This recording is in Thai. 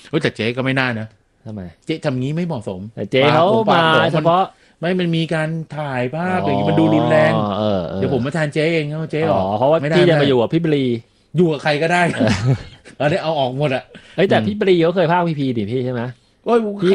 แต่เจ๊ก็ไม่น่านะทำไมเจ๊ทำงี้ไม่เหมาะสมแต่เจ๊เขามาเฉพาะไม่มันมีการถ่ายภาพอย่างนี้มันดูรุนแรงเดี๋ยวผมมาแทนเจ๊เองเจ๊หรอเพราะว่าพี่จะมาอยู่กับพี่บรีอยู่กับใครก็ได้เอาออกหมดอ่ะแต่พี่บรีเขาเคยพากย์พีดิพี่ใช่ไหมก็